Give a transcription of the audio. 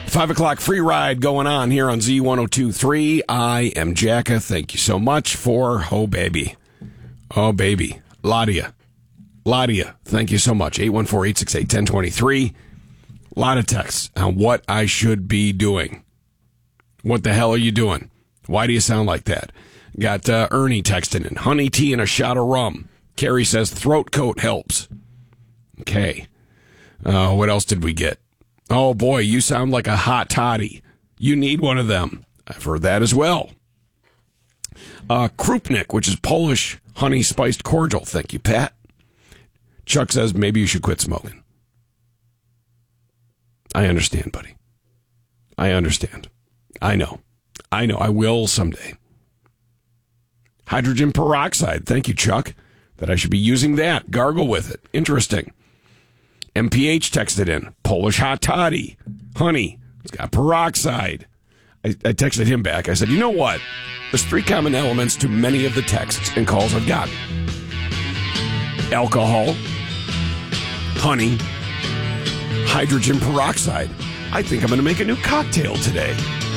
5 o'clock free ride going on here on Z1023. I am Jacka. Thank you so much for Oh Baby. Oh Baby. Ladia, thank you so much. 814-868-1023. A lot of texts on what I should be doing. What the hell are you doing? Why do you sound like that? Got Ernie texting in. Honey tea and a shot of rum. Carrie says throat coat helps. Okay. What else did we get? Oh, boy, you sound like a hot toddy. You need one of them. I've heard that as well. Krupnik, which is Polish honey spiced cordial. Thank you, Pat. Chuck says maybe you should quit smoking. I understand, buddy. I understand. I know. I will someday. Hydrogen peroxide. Thank you, Chuck. That I should be using that. Gargle with it. Interesting. MPH texted in. Polish hot toddy. Honey. It's got peroxide. I texted him back. I said, you know what? There's 3 common elements to many of the texts and calls I've gotten. Alcohol. Honey. Hydrogen peroxide. I think I'm going to make a new cocktail today.